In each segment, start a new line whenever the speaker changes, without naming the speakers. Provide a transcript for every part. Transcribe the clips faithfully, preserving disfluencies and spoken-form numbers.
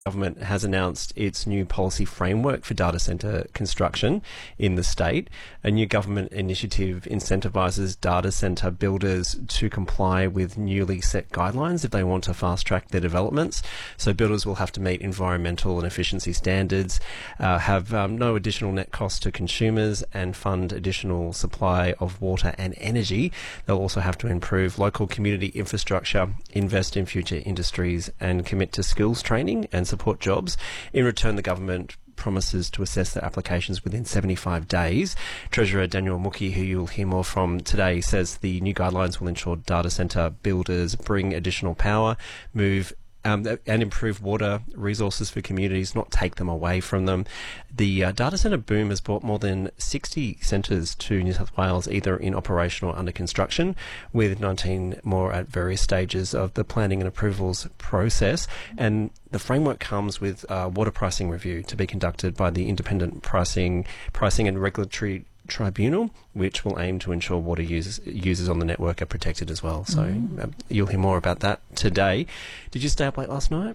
Government has announced its new policy framework for data centre construction in the state. A new government initiative incentivises data centre builders to comply with newly set guidelines if they want to fast-track their developments. So builders will have to meet environmental and efficiency standards, uh, have um, no additional net costs to consumers, and fund additional supply of water and energy. They'll also have to improve local community infrastructure, invest in future industries, and commit to skills training and support jobs. In return, the government promises to assess their applications within seventy-five days. Treasurer Daniel Mookie, who you'll hear more from today, says the new guidelines will ensure data centre builders bring additional power, move Um, and improve water resources for communities, not take them away from them. The uh, data centre boom has brought more than sixty centres to New South Wales, either in operation or under construction, with nineteen more at various stages of the planning and approvals process. And the framework comes with a water pricing review to be conducted by the Independent Pricing, Pricing and Regulatory Tribunal, which will aim to ensure water users users on the network are protected as well. So mm. um, you'll hear more about that today. Did you stay up late last night?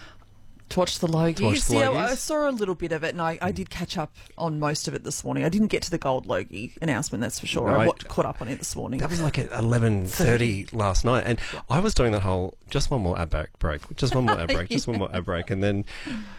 To watch the Logies?
To watch the
yeah,
Logies?
I saw a little bit of it, and I, I did catch up on most of it this morning. I didn't get to the Gold Logie announcement, that's for sure.
Right.
I watched, caught up on it this morning.
That was like at eleven thirty last night, and I was doing that whole, just one more ad break, break just one more ad break, yeah. just one more ad break, and then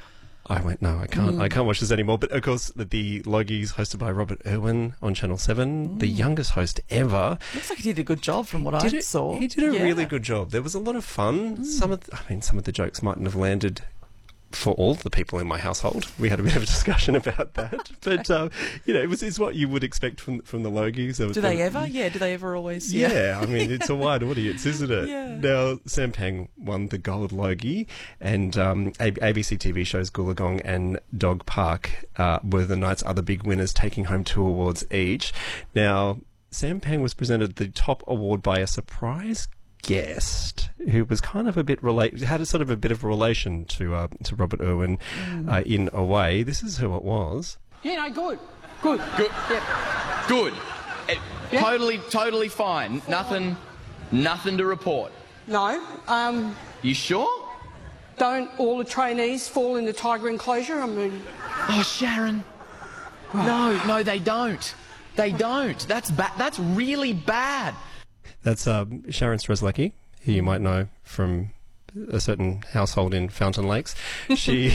I went, no, I can't. Mm. I can't watch this anymore. But of course, the, the Logies, hosted by Robert Irwin on Channel Seven, mm. the youngest host ever.
Looks like he did a good job from what I
it,
saw.
He did a
yeah.
really good job. There was a lot of fun. Mm. Some of, the, I mean, some of the jokes mightn't have landed for all the people in my household. We had a bit of a discussion about that. But, uh, you know, it was it's what you would expect from from the Logies.
Do they, they ever? Yeah, do they ever always?
Yeah,
yeah.
I mean, it's a wide audience, isn't it?
Yeah.
Now, Sam Pang won the Gold Logie, and um, A B C T V shows Goolagong and Dog Park uh, were the night's other big winners, taking home two awards each. Now, Sam Pang was presented the top award by a surprise guest who was kind of a bit relate had a sort of a bit of a relation to uh, to Robert Irwin mm. uh, in a way. This is who it was.
Yeah, no, good, good,
good,
yep.
good. It,
yep.
Totally, totally fine. Nothing, nothing to report.
No. Um.
You sure?
Don't all the trainees fall in the tiger enclosure? I mean.
Oh, Sharon. No, no, they don't. They don't. That's ba- That's really bad.
That's um, Sharon Strzelecki, who you might know from a certain household in Fountain Lakes. She,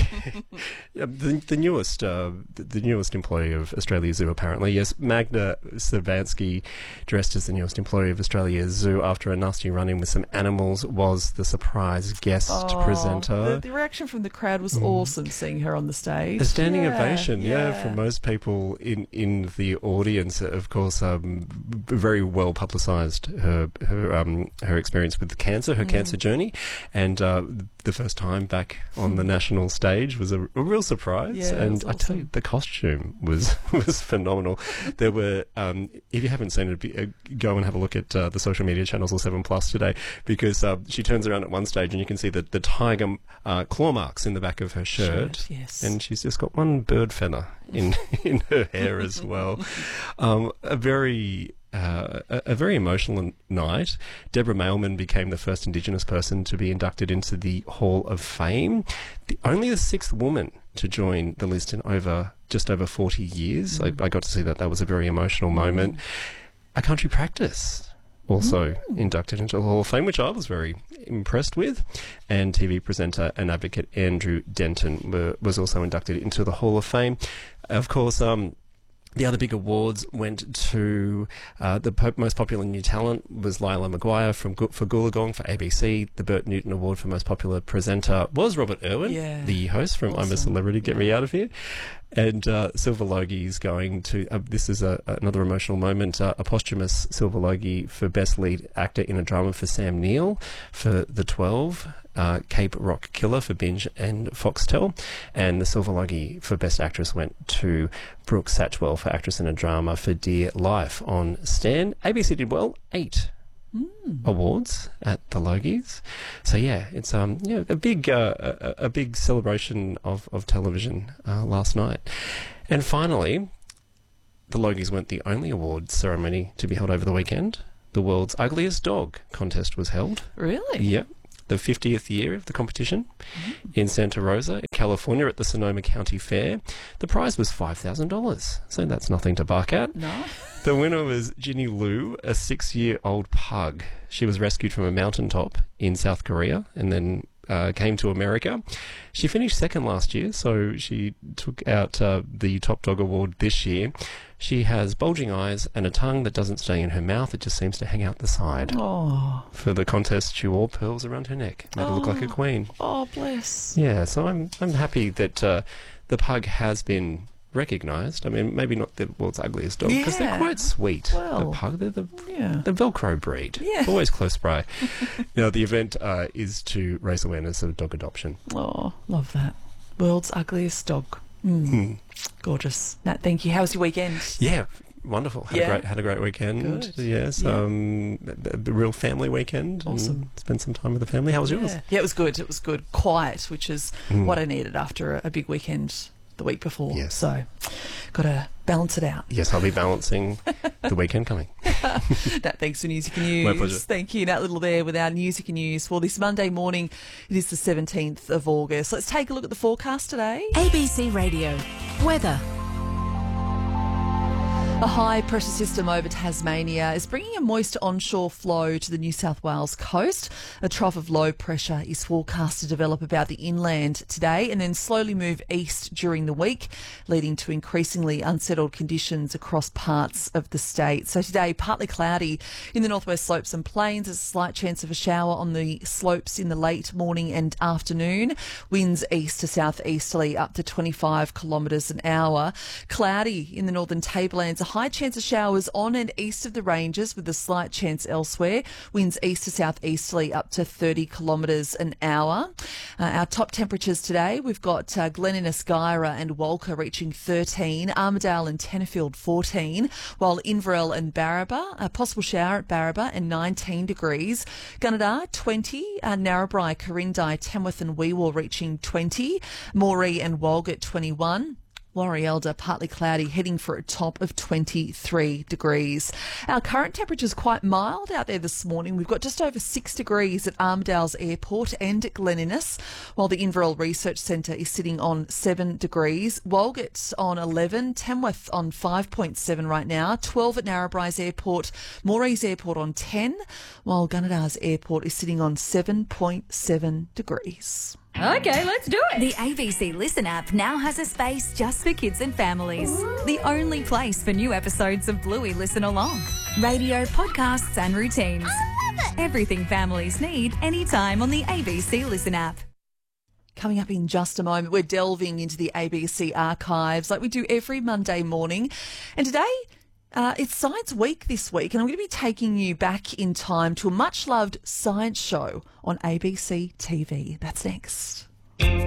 the, the newest, uh, the newest employee of Australia Zoo, apparently. Yes, Magda Savansky, dressed as the newest employee of Australia Zoo after a nasty run-in with some animals, was the surprise guest
oh,
presenter.
The, the reaction from the crowd was mm. awesome, seeing her on the stage.
A standing
yeah,
ovation, yeah.
yeah,
from most people in, in the audience. Of course, um, very well publicised her her um, her experience with the cancer, her mm. cancer journey. And And uh, the first time back on the national stage was a, a real surprise.
Yeah,
and
awesome.
I tell you, the costume was was phenomenal. There were, um, if you haven't seen it, be, uh, go and have a look at uh, the social media channels or seven Plus today, because uh, she turns around at one stage and you can see the, the tiger uh, claw marks in the back of her shirt.
shirt yes.
And she's just got one bird feather in, in her hair as well. Um, a very... Uh, a, a very emotional night. Deborah Mailman became the first Indigenous person to be inducted into the Hall of Fame. The only the sixth woman to join the list in over just over forty years. Mm. I, I got to see that. That was a very emotional moment. Mm. A country practice also mm. inducted into the Hall of Fame, which I was very impressed with. And T V presenter and advocate Andrew Denton were, was also inducted into the Hall of Fame. Of course, um, the other big awards went to uh, the po- most popular new talent was Lila Maguire from Go- for Goolagong for A B C. The Bert Newton Award for most popular presenter was Robert Irwin,
yeah.
the host from
awesome.
I'm a Celebrity, Get
yeah.
Me Out of Here. And uh, Silver Logie's going to, uh, this is a, another emotional moment, uh, a posthumous Silver Logie for Best Lead Actor in a Drama for Sam Neill for The twelve, uh, Cape Rock Killer for Binge and Foxtel, and the Silver Logie for Best Actress went to Brooke Satchwell for Actress in a Drama for Dear Life on Stan. A B C did well, eight. Mm. awards at the Logies. So yeah, it's um yeah a big uh, a, a big celebration of of television uh, last night. And finally, the Logies weren't the only awards ceremony to be held over the weekend. The world's ugliest dog contest was held.
Really?
Yep. the fiftieth year of the competition mm-hmm. in Santa Rosa, California, at the Sonoma County Fair. The prize was five thousand dollars, so that's nothing to bark at.
No.
The winner was Ginny Lu, a six-year-old pug. She was rescued from a mountaintop in South Korea and then uh, came to America. She finished second last year, so she took out uh, the Top Dog Award this year. She has bulging eyes and a tongue that doesn't stay in her mouth. It just seems to hang out the side.
Oh.
For the contest, she wore pearls around her neck. Made her look like a queen.
Oh, bless.
Yeah, so I'm I'm happy that uh, the pug has been recognised. I mean, maybe not the world's ugliest dog, because
Yeah.
they're quite sweet.
Well,
the pug, they're the,
yeah.
the Velcro breed.
Yeah.
Always close by. Now, the event uh, is to raise awareness of dog adoption.
Oh, love that. World's ugliest dog. Mm.
Hmm.
Gorgeous. Nat, thank you. How was your weekend?
Yeah, wonderful. Had
Yeah.
a great had a great weekend.
Good.
Yes,
Yeah.
um, a, a real family weekend. and
Awesome.
Spent some time with the family. How was yours?
Yeah. yeah, it was good. It was good. Quiet, which is
Mm.
what I needed after a, a big weekend the week before.
Yes.
So, got to balance it out.
Yes, I'll be balancing the weekend coming.
Nat, thanks for Music and News.
My pleasure.
Thank you, Nat Little there with our Music and News for this Monday morning. It is the seventeenth of August. Let's take a look at the forecast today.
A B C Radio. Weather.
A high pressure system over Tasmania is bringing a moist onshore flow to the New South Wales coast. A trough of low pressure is forecast to develop about the inland today and then slowly move east during the week, leading to increasingly unsettled conditions across parts of the state. So today, partly cloudy in the northwest slopes and plains. There's a slight chance of a shower on the slopes in the late morning and afternoon. Winds east to southeasterly up to twenty-five kilometres an hour. Cloudy in the northern tablelands. A high chance of showers on and east of the ranges with a slight chance elsewhere. Winds east to southeasterly up to thirty kilometres an hour. Uh, our top temperatures today, we've got uh, Glen Innes, Guyra and Walker reaching thirteen, Armidale and Tenterfield fourteen, while Inverell and Barraba, a possible shower at Barraba and nineteen degrees. Gunnedah twenty, uh, Narrabri, Corindai, Tamworth and Weewar reaching twenty, Moree and Walgett twenty-one. Warrielda, partly cloudy, heading for a top of twenty-three degrees. Our current temperature is quite mild out there this morning. We've got just over six degrees at Armidale's Airport and at Glen Innes, while the Inverell Research Centre is sitting on seven degrees. Walgett on eleven, Tamworth on five point seven right now, twelve at Narrabri's Airport, Moree's Airport on ten, while Gunnedah's Airport is sitting on seven point seven degrees.
Okay, let's do it. The A B C Listen app now has a space just for kids and families. The only place for new episodes of Bluey Listen Along. Radio, podcasts and routines. I love it. Everything families need anytime on the A B C Listen app.
Coming up in just a moment, we're delving into the A B C archives like we do every Monday morning. And today, uh, it's Science Week this week, and I'm going to be taking you back in time to a much-loved science show on A B C T V. That's next.